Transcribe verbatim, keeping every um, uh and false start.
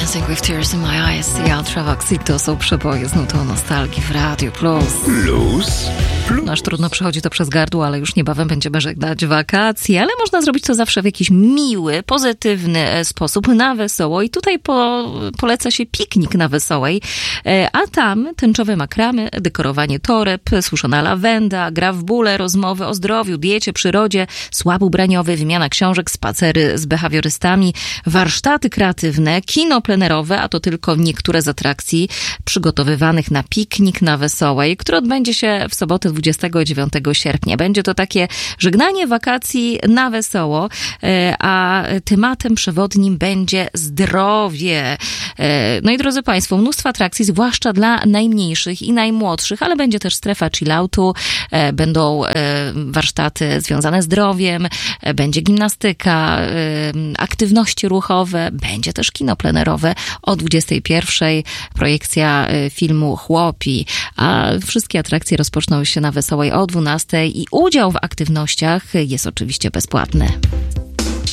Dancing with Tears in My Eyes i Ultravox i to są przeboje z nutą nostalgii w Radiu Plus. Plus? Plus. Aż trudno przechodzi to przez gardło, ale już niebawem będziemy żegnać wakacje, ale można zrobić to zawsze w jakiś miły, pozytywny sposób, na wesoło i tutaj po, poleca się piknik na Wesołej, a tam tęczowe makramy, dekorowanie toreb, suszona lawenda, gra w bóle, rozmowy o zdrowiu, diecie, przyrodzie, słab ubraniowy, wymiana książek, spacery z behawiorystami, warsztaty kreatywne, kino plenerowe, a to tylko niektóre z atrakcji przygotowywanych na piknik na Wesołej, który odbędzie się w sobotę dwudziestego dziewiątego sierpnia. Będzie to takie żegnanie wakacji na wesoło, a tematem przewodnim będzie zdrowie. No i drodzy Państwo, mnóstwo atrakcji, zwłaszcza dla najmniejszych i najmłodszych, ale będzie też strefa chilloutu, będą warsztaty związane z zdrowiem, będzie gimnastyka, aktywności ruchowe, będzie też kino plenerowe o dwudziestej pierwszej, projekcja filmu Chłopi, a wszystkie atrakcje rozpoczną się na Wesołej o dwunastej i udział w aktywnościach jest oczywiście bezpłatny.